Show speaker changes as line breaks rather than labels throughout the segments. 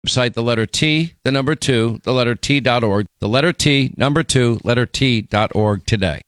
Website, the letter T, the number 2, the letter T.org, the letter T, number 2, letter T.org today.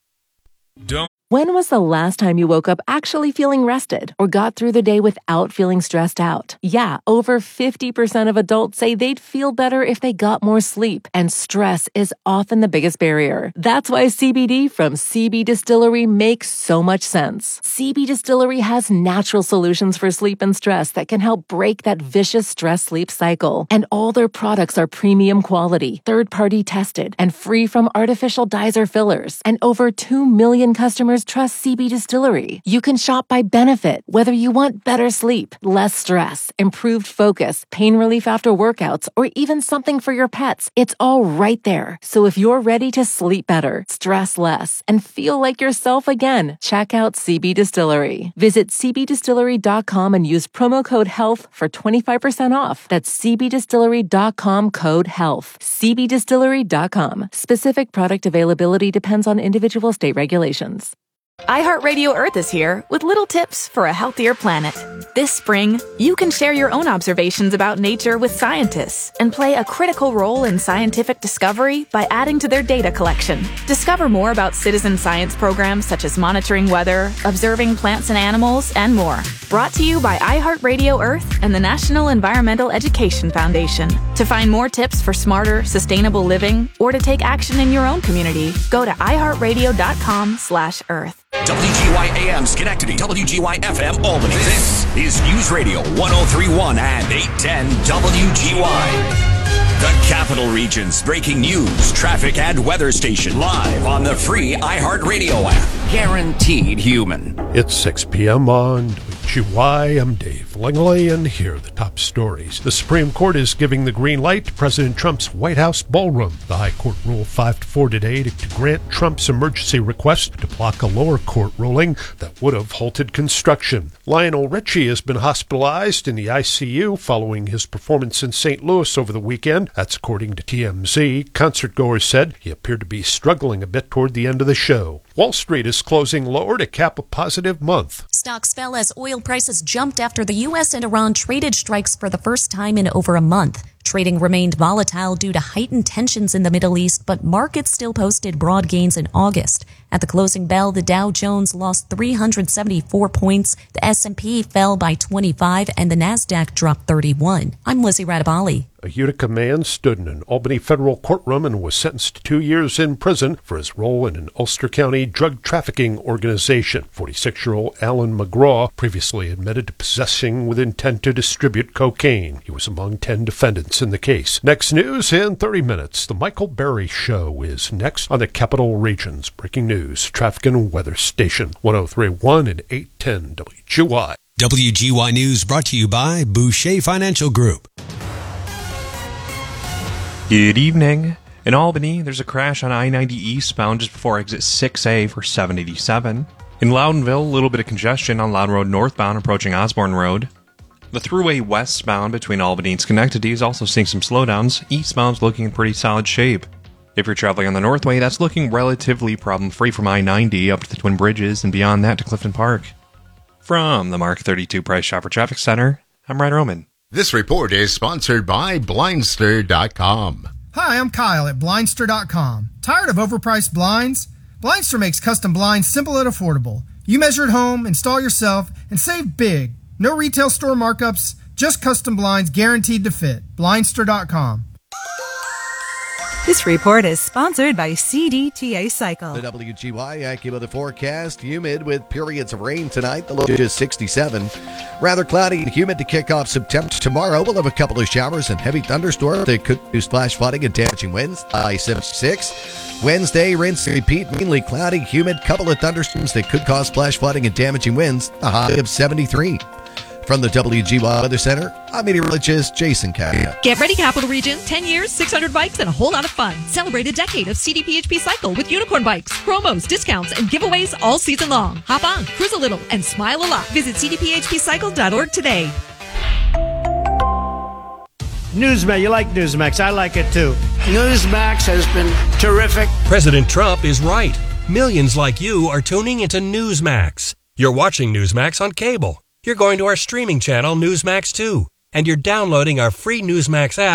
When was the last time you woke up actually feeling rested or got through the day without feeling stressed out? Yeah, over 50% of adults say they'd feel better if they got more sleep, and stress is often the biggest barrier. That's why CBD from CB Distillery makes so much sense. CB Distillery has natural solutions for sleep and stress that can help break that vicious stress-sleep cycle. And all their products are premium quality, third-party tested, and free from artificial dyes or fillers. And over 2 million customers trust CB Distillery. You can shop by benefit, whether you want better sleep, less stress, improved focus, pain relief after workouts, or even something for your pets. It's all right there. So if you're ready to sleep better, stress less, and feel like yourself again, check out CB Distillery. Visit cbdistillery.com and use promo code HEALTH for 25% off. That's cbdistillery.com, code HEALTH. cbdistillery.com. Specific product availability depends on individual state regulations.
iHeartRadio Earth is here with little tips for a healthier planet. This spring, you can share your own observations about nature with scientists and play a critical role in scientific discovery by adding to their data collection. Discover more about citizen science programs such as monitoring weather, observing plants and animals, and more. Brought to you by iHeartRadio Earth and the National Environmental Education Foundation. To find more tips for smarter, sustainable living or to take action in your own community, go to iHeartRadio.com/Earth.
WGY-AM Schenectady, WGY-FM Albany. This is News Radio 103.1 and 810 WGY. The Capital Region's breaking news, traffic, and weather station live on the free iHeartRadio app. Guaranteed human.
It's 6 p.m. on WGY. I'm Dave Langley, and here are the top stories. The Supreme Court is giving the green light to President Trump's White House ballroom. The High Court ruled 5-4 today to grant Trump's emergency request to block a lower court ruling that would have halted construction. Lionel Richie has been hospitalized in the ICU following his performance in St. Louis over the weekend. That's according to TMZ. Concertgoers said he appeared to be struggling a bit toward the end of the show. Wall Street is closing lower to cap a positive month.
Stocks fell as oil prices jumped after the U.S. and Iran traded strikes for the first time in over a month. Trading remained volatile due to heightened tensions in the Middle East, but markets still posted broad gains in August. At the closing bell, the Dow Jones lost 374 points, the S&P fell by 25, and the Nasdaq dropped 31. I'm Lizzie Radabali.
A Utica man stood in an Albany federal courtroom and was sentenced to 2 years in prison for his role in an Ulster County drug trafficking organization. 46-year-old Alan McGraw previously admitted to possessing with intent to distribute cocaine. He was among 10 defendants in the case. Next news in 30 minutes. The Michael Berry Show is next on the Capital Region's breaking news, traffic and weather station, 103.1 and 810 WGY.
WGY News brought to you by Boucher Financial Group.
Good evening. In Albany, there's a crash on I-90 eastbound just before exit 6A for 787. In Loudonville, a little bit of congestion on Loudon Road northbound approaching Osborne Road. The thruway westbound between Albany and Schenectady is also seeing some slowdowns. Eastbound's looking in pretty solid shape. If you're traveling on the Northway, that's looking relatively problem-free from I-90 up to the Twin Bridges and beyond that to Clifton Park. From the Mark 32 Price Chopper Traffic Center, I'm Ryan Roman.
This report is sponsored by Blindster.com.
Hi, I'm Kyle at Blindster.com. Tired of overpriced blinds? Blindster makes custom blinds simple and affordable. You measure at home, install yourself, and save big. No retail store markups, just custom blinds guaranteed to fit. Blindster.com.
This report is sponsored by CDTA Cycle.
The WGY AccuWeather forecast, humid with periods of rain tonight. The low is 67. Rather cloudy and humid to kick off September. Tomorrow we'll have a couple of showers and heavy thunderstorms that could do splash flooding and damaging winds. High 76. Wednesday, rinse and repeat, mainly cloudy, humid, couple of thunderstorms that could cause splash flooding and damaging winds. A high of 73. From the WGY Weather Center, I'm meteorologist Jason Cadia.
Get ready, Capital Region. 10 years, 600 bikes, and a whole lot of fun. Celebrate a decade of CDPHP Cycle with unicorn bikes, promos, discounts, and giveaways all season long. Hop on, cruise a little, and smile a lot. Visit cdphpcycle.org today.
Newsmax, you like Newsmax. I like it too. Newsmax has been terrific.
President Trump is right. Millions like you are tuning into Newsmax. You're watching Newsmax on cable. You're going to our streaming channel, Newsmax 2. and you're downloading our free Newsmax app